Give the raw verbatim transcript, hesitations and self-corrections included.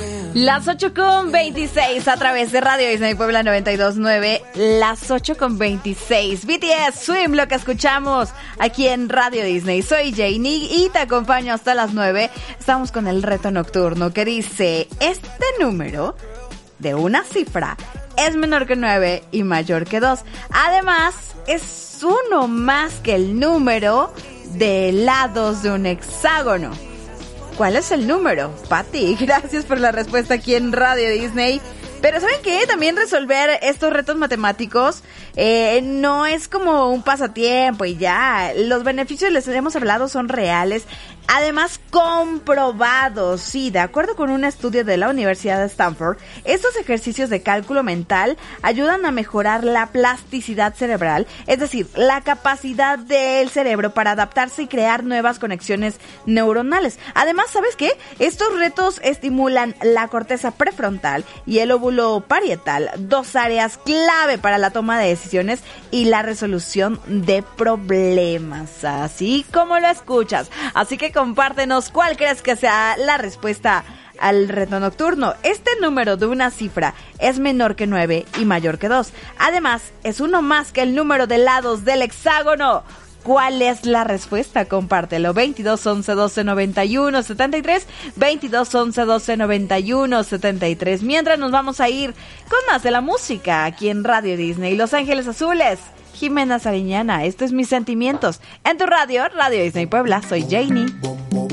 Las ocho con veintiséis a través de Radio Disney Puebla noventa y dos punto nueve. Las ocho con veintiséis. B T S Swim, lo que escuchamos aquí en Radio Disney. Soy Janie y te acompaño hasta las nueve. Estamos con el reto nocturno que dice: este número de una cifra es menor que nueve y mayor que dos. Además, es uno más que el número de lados de un hexágono. ¿Cuál es el número? Pati, gracias por la respuesta aquí en Radio Disney. Pero ¿saben qué? También resolver estos retos matemáticos eh, no es como un pasatiempo y ya. Los beneficios, les hemos hablado, son reales. Además, comprobados. Sí, de acuerdo con un estudio de la Universidad de Stanford, estos ejercicios de cálculo mental ayudan a mejorar la plasticidad cerebral, es decir, la capacidad del cerebro para adaptarse y crear nuevas conexiones neuronales. Además, ¿sabes qué? Estos retos estimulan la corteza prefrontal y el óvulo parietal, dos áreas clave para la toma de decisiones y la resolución de problemas, así como lo escuchas. Así que compártenos cuál crees que sea la respuesta al reto nocturno. Este número de una cifra es menor que nueve y mayor que dos. Además, es uno más que el número de lados del hexágono. ¿Cuál es la respuesta? Compártelo. veintidós, once, doce, noventa y uno, setenta y tres. veintidós, once, doce, noventa y uno, setenta y tres. Mientras nos vamos a ir con más de la música aquí en Radio Disney Los Ángeles Azules. Jimena Sariñana, esto es Mis Sentimientos. En tu radio, Radio Disney Puebla, soy Janie.